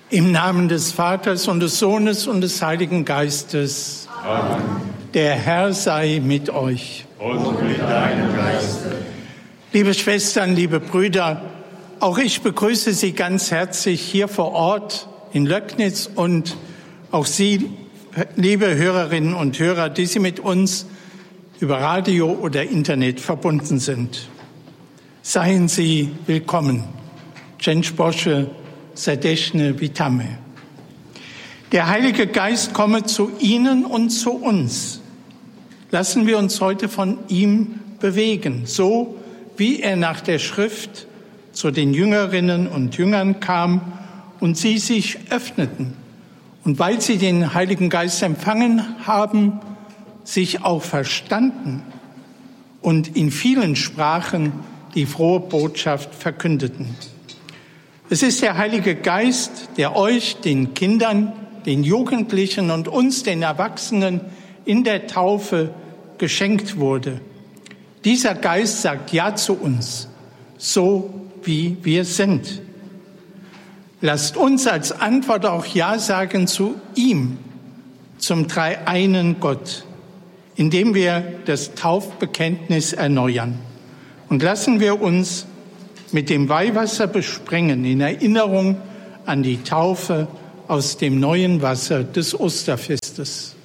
Im Namen des Vaters und des Sohnes und des Heiligen Geistes. Amen. Der Herr sei mit euch. Und mit deinem Geiste. Liebe Schwestern, liebe Brüder, auch ich begrüße Sie ganz herzlich hier vor Ort in Löcknitz und auch Sie, liebe Hörerinnen und Hörer, die Sie mit uns über Radio oder Internet verbunden sind. Seien Sie willkommen. Dzień Boże, serdeczne witamy. Der Heilige Geist komme zu Ihnen und zu uns. Lassen wir uns heute von ihm bewegen, so wie er nach der Schrift zu den Jüngerinnen und Jüngern kam und sie sich öffneten. Und weil sie den Heiligen Geist empfangen haben, sich auch verstanden und in vielen Sprachen die frohe Botschaft verkündeten. Es ist der Heilige Geist, der euch, den Kindern, den Jugendlichen und uns, den Erwachsenen, in der Taufe geschenkt wurde. Dieser Geist sagt Ja zu uns, so wie wir sind. Lasst uns als Antwort auch Ja sagen zu ihm, zum dreieinen Gott, indem wir das Taufbekenntnis erneuern. Und lassen wir uns mit dem Weihwasser besprengen in Erinnerung an die Taufe aus dem neuen Wasser des Osterfestes.